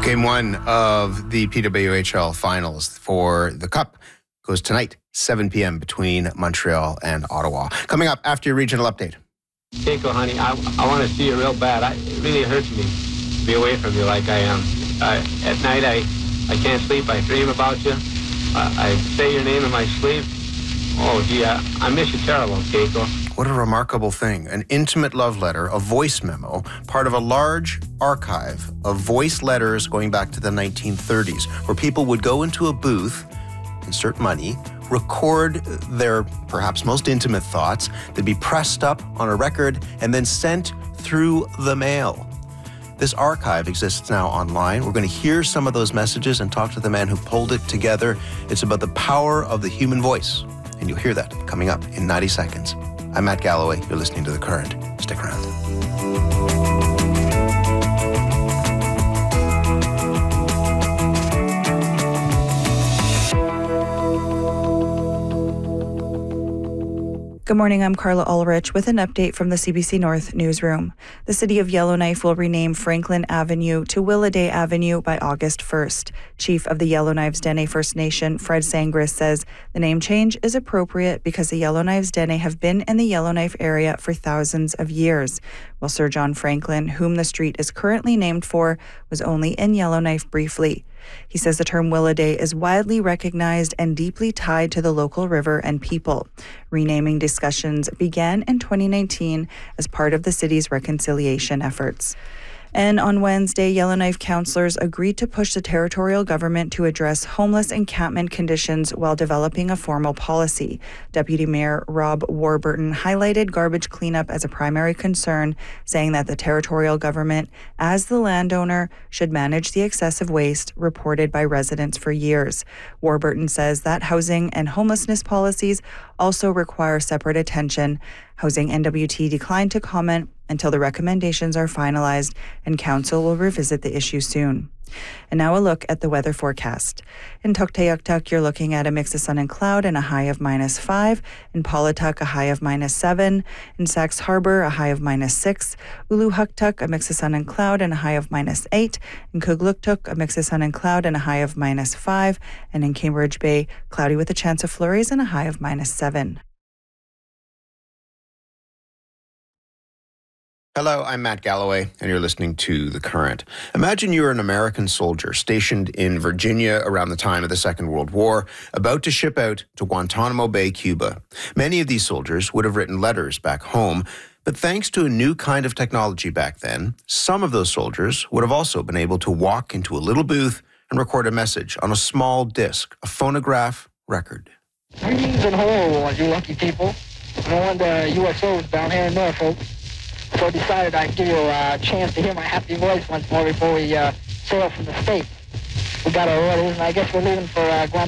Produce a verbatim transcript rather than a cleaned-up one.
Game one of the P W H L finals for the Cup goes tonight, seven p.m. between Montreal and Ottawa. Coming up after your regional update. Keiko, honey, I, I want to see you real bad. I, it really hurts me to be away from you like I am. Uh, at night, I, I can't sleep. I dream about you. Uh, I say your name in my sleep. Oh, gee, I, I miss you terrible, Keiko. What a remarkable thing. An intimate love letter, a voice memo, part of a large archive of voice letters going back to the nineteen thirties, where people would go into a booth, insert money, record their perhaps most intimate thoughts. They'd be pressed up on a record and then sent through the mail. This archive exists now online. We're going to hear some of those messages and talk to the man who pulled it together. It's about the power of the human voice, and you'll hear that coming up in ninety seconds. I'm Matt Galloway. You're listening to The Current. Stick around. Good morning, I'm Carla Ulrich with an update from the C B C North newsroom. The city of Yellowknife will rename Franklin Avenue to Willaday Avenue by August first. Chief of the Yellowknives Dene First Nation, Fred Sangris, says the name change is appropriate because the Yellowknives Dene have been in the Yellowknife area for thousands of years, while Sir John Franklin, whom the street is currently named for, was only in Yellowknife briefly. He says the term Willaday is widely recognized and deeply tied to the local river and people. Renaming discussions began in twenty nineteen as part of the city's reconciliation efforts. And on Wednesday, Yellowknife councillors agreed to push the territorial government to address homeless encampment conditions while developing a formal policy. Deputy Mayor Rob Warburton highlighted garbage cleanup as a primary concern, saying that the territorial government, as the landowner, should manage the excessive waste reported by residents for years. Warburton says that housing and homelessness policies also require separate attention. Housing N W T declined to comment until the recommendations are finalized, and council will revisit the issue soon. And now a look at the weather forecast. In Tuktoyaktuk, you're looking at a mix of sun and cloud and a high of minus five. In Paulatuk, a high of minus seven. In Sax Harbor, a high of minus six. Uluhuktuk, a mix of sun and cloud and a high of minus eight. In Kugluktuk, a mix of sun and cloud and a high of minus five. And in Cambridge Bay, cloudy with a chance of flurries and a high of minus seven. Hello, I'm Matt Galloway, and you're listening to The Current. Imagine you're an American soldier stationed in Virginia around the time of the Second World War, about to ship out to Guantanamo Bay, Cuba. Many of these soldiers would have written letters back home, but thanks to a new kind of technology back then, some of those soldiers would have also been able to walk into a little booth and record a message on a small disc, a phonograph record. Greetings and hello, you lucky people. I'm one of the U S Os down here in Norfolk. So I decided I'd give you a chance to hear my happy voice once more before we uh, sail from the States. We got our orders, and I guess we're leaving for uh, Guam.